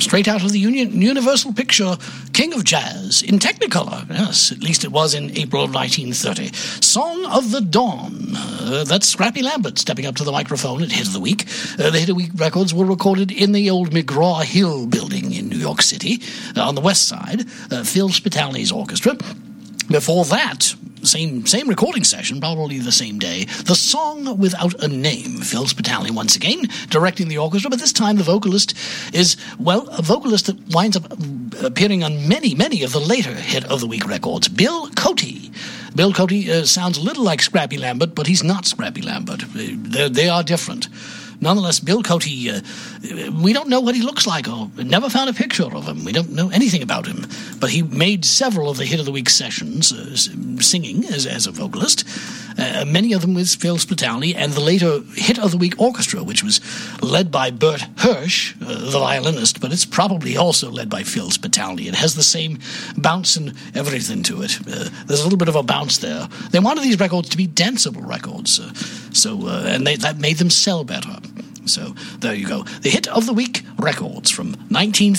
straight out of the Universal picture King of Jazz in Technicolor. Yes, at least it was in April of 1930. Song of the Dawn. That's Scrappy Lambert stepping up to the microphone at Hit of the Week. The Hit of the Week records were recorded in the old McGraw-Hill building in New York City on the west side. Phil Spitalny's orchestra. Before that, same recording session, probably the same day, The Song Without a Name. Phil Spitalny once again directing the orchestra, but this time the vocalist is, well, a vocalist that winds up appearing on many of the later Hit of the Week records. Bill Cote. Bill Cote sounds a little like Scrappy Lambert, but he's not Scrappy Lambert. They are different. Nonetheless, Bill Cote, we don't know what he looks like, or never found a picture of him. We don't know anything about him. But he made several of the Hit of the Week sessions, singing as a vocalist, many of them with Phil Spitalny, and the later Hit of the Week orchestra, which was led by Bert Hirsch, the violinist, but it's probably also led by Phil Spitalny. It has the same bounce and everything to it. There's a little bit of a bounce there. They wanted these records to be danceable records, and that made them sell better. So there you go. The Hit of the Week records from 1930.